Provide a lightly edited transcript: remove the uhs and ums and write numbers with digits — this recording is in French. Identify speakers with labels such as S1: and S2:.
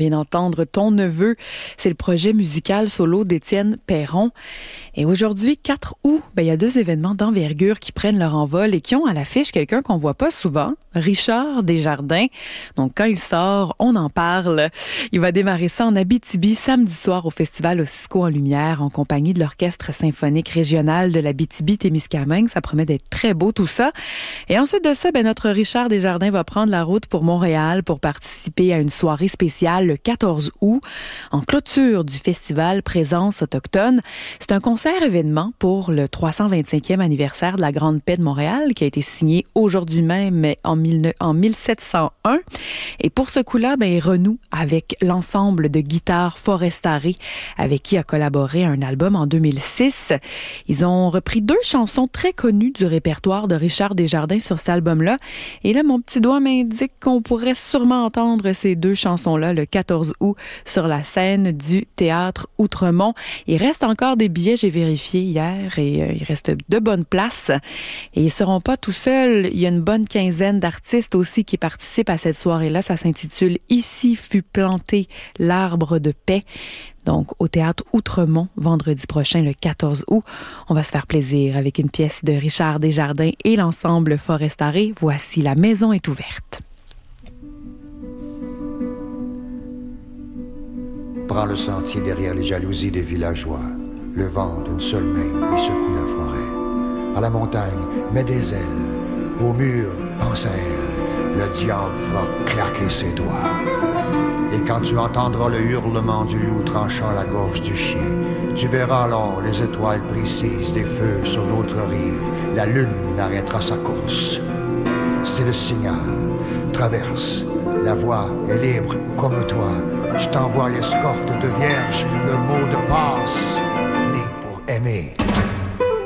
S1: vient d'entendre Ton neveu. C'est le projet musical solo d'Étienne Perron. Et aujourd'hui, 4 août, il y a 2 événements d'envergure qui prennent leur envol et qui ont à l'affiche quelqu'un qu'on voit pas souvent, Richard Desjardins. Donc, quand il sort, on en parle. Il va démarrer ça en Abitibi samedi soir au Festival Ossisco en Lumière en compagnie de l'Orchestre symphonique régional de l'Abitibi-Témiscamingue. Ça promet d'être très beau tout ça. Et ensuite de ça, notre Richard Desjardins va prendre la route pour Montréal pour participer à une soirée spéciale le 14 août en clôture du festival Présence autochtone. C'est un concert-événement pour le 325e anniversaire de la Grande Paix de Montréal qui a été signé aujourd'hui même en 1701. Et pour ce coup-là, il renoue avec l'ensemble de guitare Forestari avec qui a collaboré à un album en 2006. Ils ont repris 2 chansons très connues du répertoire de Richard Desjardins sur cet album-là. Et là, mon petit doigt m'indique qu'on pourrait sûrement entendre ces 2 chansons-là le 14 août sur la scène du Théâtre Outremont. Il reste encore des billets, j'ai vérifié hier, et il reste de bonnes places. Et ils seront pas tout seuls. Il y a une bonne quinzaine d'artistes aussi qui participent à cette soirée-là. Ça s'intitule « Ici fut planté l'arbre de paix ». Donc, au Théâtre Outremont, vendredi prochain, le 14 août. On va se faire plaisir avec une pièce de Richard Desjardins et l'ensemble Forestari. Voici « La maison est ouverte ».
S2: Prends le sentier derrière les jalousies des villageois. Le vent d'une seule main lui secoue la forêt. À la montagne, mets des ailes. Au mur, pense à elle. Le diable fera claquer ses doigts. Et quand tu entendras le hurlement du loup tranchant la gorge du chien, tu verras alors les étoiles précises des feux sur l'autre rive. La lune arrêtera sa course. C'est le signal. Traverse. La voie est libre comme toi. Je t'envoie l'escorte de vierge, le mot de passe.